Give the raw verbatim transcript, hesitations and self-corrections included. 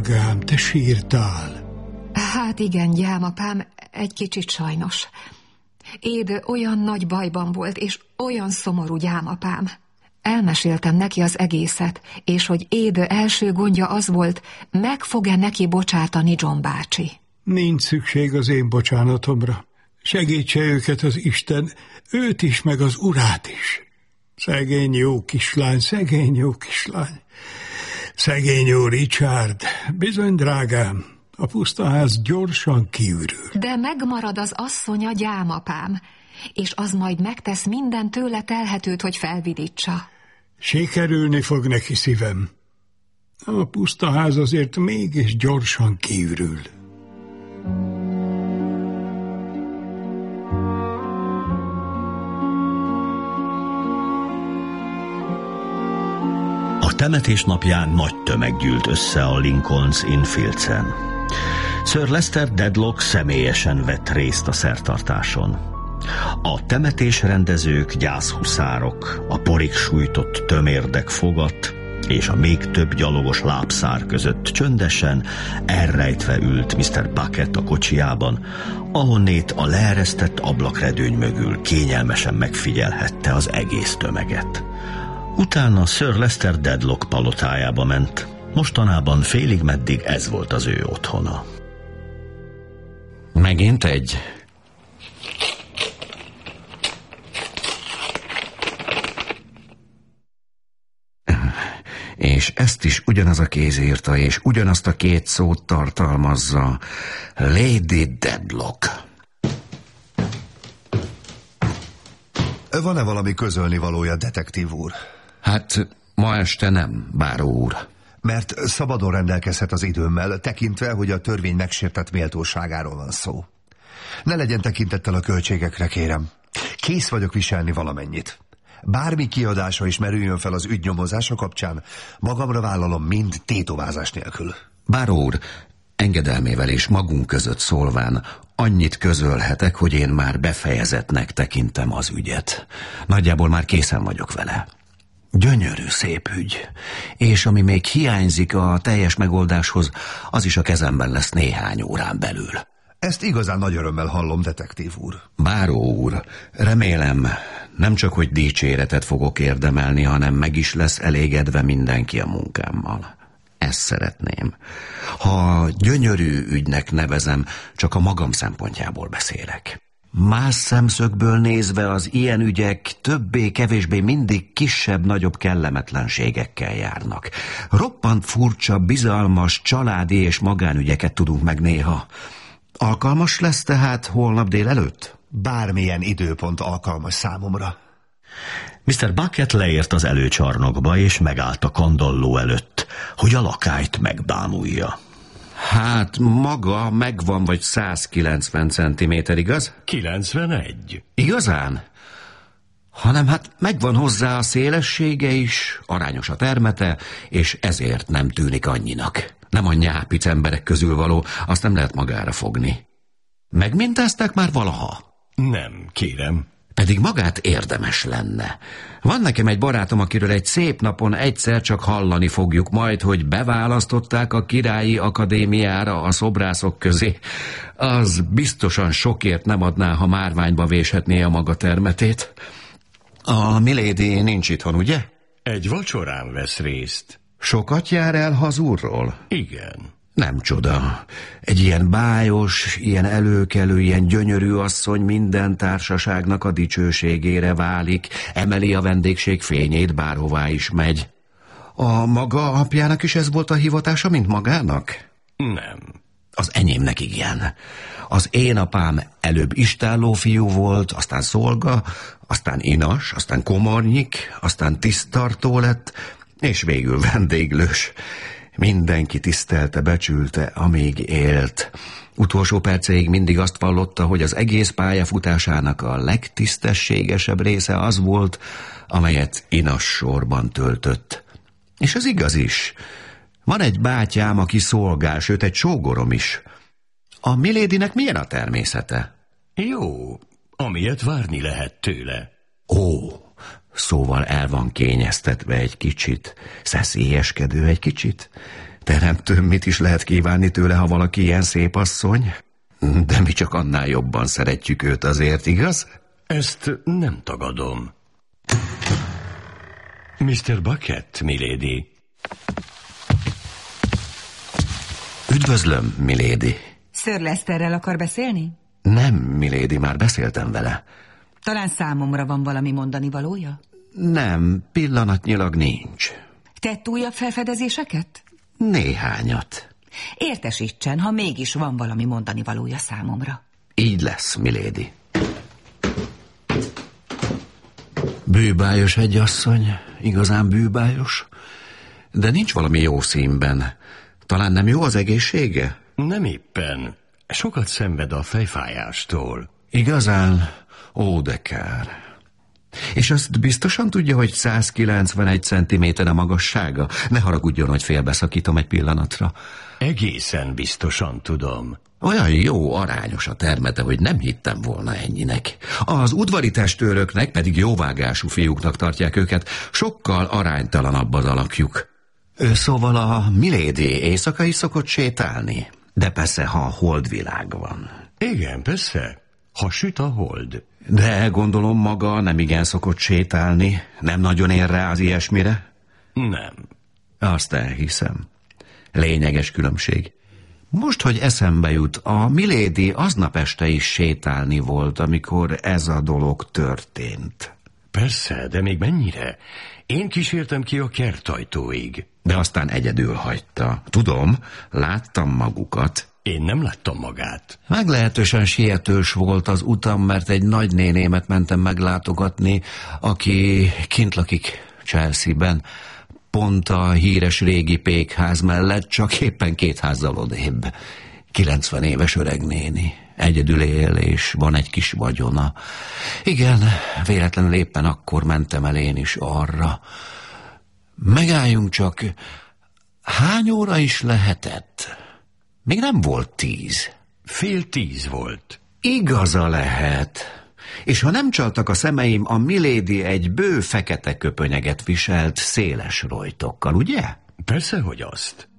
Gám, te sírtál. Hát igen, gyámapám, egy kicsit sajnos. Éd olyan nagy bajban volt, és olyan szomorú, gyámapám. Elmeséltem neki az egészet, és hogy Éd első gondja az volt, meg fog-e neki bocsátani John bácsi. Nincs szükség az én bocsánatomra. Segítse őket az Isten, őt is, meg az urát is. Szegény jó kislány, szegény jó kislány. Szegény jó Richard. Bizony, drágám, a pusztaház gyorsan kiürül. De megmarad az asszonya, gyámapám, és az majd megtesz minden tőle telhetőt, hogy felvidítsa. Sikerülni fog neki, szívem. A pusztaház azért mégis gyorsan kiürül. A temetés napján nagy tömeg gyűlt össze a Lincoln's Inn Fields-en. Sir Lester Dedlock személyesen vett részt a szertartáson. A temetésrendezők, gyászhuszárok, a porig sújtott tömérdek fogat és a még több gyalogos lábszár között csöndesen, elrejtve ült miszter Bucket a kocsijában, ahonnét a leeresztett ablakredőny mögül kényelmesen megfigyelhette az egész tömeget. Utána Sir Lester Dedlock palotájába ment. Mostanában félig meddig ez volt az ő otthona. Megint egy? És ezt is ugyanaz a kéz írta, és ugyanazt a két szót tartalmazza. Lady Dedlock. Van-e valami közölnivalója, detektív úr? Hát ma este nem, báró úr. Mert szabadon rendelkezhet az időmmel, tekintve, hogy a törvény megsértett méltóságáról van szó. Ne legyen tekintettel a költségekre, kérem. Kész vagyok viselni valamennyit. Bármi kiadása is merüljön fel az ügy nyomozása kapcsán, magamra vállalom mind tétovázás nélkül. Báró úr, engedelmével és magunk között szólván annyit közölhetek, hogy én már befejezettnek tekintem az ügyet. Nagyjából már készen vagyok vele. Gyönyörű szép ügy, és ami még hiányzik a teljes megoldáshoz, az is a kezemben lesz néhány órán belül. Ezt igazán nagy örömmel hallom, detektív úr. Báró úr, remélem, nem csak hogy dicséretet fogok érdemelni, hanem meg is lesz elégedve mindenki a munkámmal. Ezt szeretném. Ha gyönyörű ügynek nevezem, csak a magam szempontjából beszélek. Más szemszögből nézve az ilyen ügyek többé-kevésbé mindig kisebb-nagyobb kellemetlenségekkel járnak. Roppant furcsa, bizalmas, családi és magánügyeket tudunk meg néha. Alkalmas lesz tehát holnap délelőtt? Bármilyen időpont alkalmas számomra. miszter Bucket leért az előcsarnokba, és megállt a kandalló előtt, hogy a lakályt megbámulja. Hát maga megvan vagy száz kilencven centiméter, igaz? kilencvenegy. Igazán? Hanem hát megvan hozzá a szélessége is, arányos a termete, és ezért nem tűnik annyinak. Nem a nyápic emberek közül való, azt nem lehet magára fogni. Megmintázták már valaha? Nem, kérem. Pedig magát érdemes lenne. Van nekem egy barátom, akiről egy szép napon egyszer csak hallani fogjuk majd, hogy beválasztották a Királyi Akadémiára a szobrászok közé. Az biztosan sokért nem adná, ha márványba véshetné a maga termetét. A Milady nincs itthon, ugye? Egy vacsorán vesz részt. Sokat jár el hazúrról? Igen. Nem csoda. Egy ilyen bájos, ilyen előkelő, ilyen gyönyörű asszony minden társaságnak a dicsőségére válik, emeli a vendégség fényét, bárhová is megy. A maga apjának is ez volt a hivatása, mint magának? Nem. Az enyémnek igen. Az én apám előbb istálló fiú volt, aztán szolga, aztán inas, aztán komornyik, aztán tiszttartó lett, és végül vendéglős. Mindenki tisztelte, becsülte, amíg élt. Utolsó perceig mindig azt vallotta, hogy az egész pályafutásának a legtisztességesebb része az volt, amelyet inas sorban töltött. És ez igaz is. Van egy bátyám, aki szolgál, sőt egy sógorom is. A Miladynek milyen a természete? Jó, amilyet várni lehet tőle. Ó, szóval el van kényeztetve egy kicsit, szeszélyeskedő egy kicsit. Teremtőm, mit is lehet kívánni tőle, ha valaki ilyen szép asszony? De mi csak annál jobban szeretjük őt azért, igaz? Ezt nem tagadom. miszter Bucket, milady. Üdvözlöm, milady. Sir Lesterrel akar beszélni? Nem, milady, már beszéltem vele. Talán számomra van valami mondani valója? Nem, pillanatnyilag nincs. Tett újabb felfedezéseket? Néhányat. Értesítsen, ha mégis van valami mondani valója számomra. Így lesz, milady. Bűbájos egy asszony, igazán bűbájos, de nincs valami jó színben. Talán nem jó az egészsége? Nem éppen. Sokat szenved a fejfájástól. Igazán? Ó, de kár. És azt biztosan tudja, hogy száz kilencvenegy centiméter a magassága? Ne haragudjon, hogy félbeszakítom egy pillanatra. Egészen biztosan tudom. Olyan jó, arányos a termete, hogy nem hittem volna ennyinek. Az udvari testőröknek, pedig jóvágású fiúknak tartják őket, sokkal aránytalanabb az alakjuk. Ő szóval a milady éjszaka is szokott sétálni? De persze, ha a holdvilág van. Igen, persze. Ha süt a hold. De gondolom maga nem igen szokott sétálni. Nem nagyon ér rá az ilyesmire? Nem. Azt elhiszem. Lényeges különbség. Most, hogy eszembe jut, a milady aznap este is sétálni volt, amikor ez a dolog történt. Persze, de még mennyire? Én kísértem ki a kertajtóig. De aztán egyedül hagyta. Tudom, láttam magukat. Én nem láttam magát. Meglehetősen sietős volt az utam, mert egy nagynénémet mentem meglátogatni, aki kint lakik Chelsea-ben, pont a híres régi pékház mellett, csak éppen két házzal odébb. kilencven éves öreg néni. Egyedül él, és van egy kis vagyona. Igen, véletlenül éppen akkor mentem el én is arra. Megálljunk csak. Hány óra is lehetett? Még nem volt tíz. Fél tíz volt. Igaza lehet. És ha nem csaltak a szemeim, a milady egy bő fekete köpönyeget viselt széles rojtokkal, ugye? Persze, hogy azt.